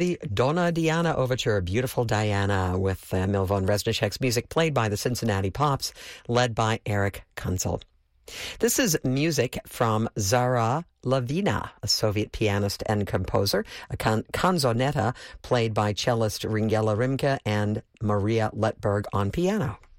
the Donna Diana Overture, Beautiful Diana, with Emil von Reznicek's music played by the Cincinnati Pops, led by Eric Kunzel. This is music from Zara Lavina, a Soviet pianist and composer, a canzonetta played by cellist Ringela Rimke and Maria Letberg on piano.